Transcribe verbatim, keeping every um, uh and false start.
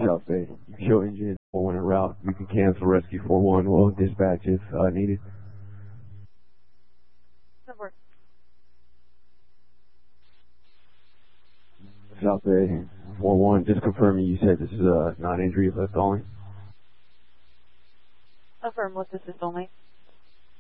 South Bay. You show engine four one en route. You can cancel rescue four one. We'll dispatch if uh, needed. Over. South Bay four one. Just confirming you said this is a non-injury lift only. Affirm, lift assist only.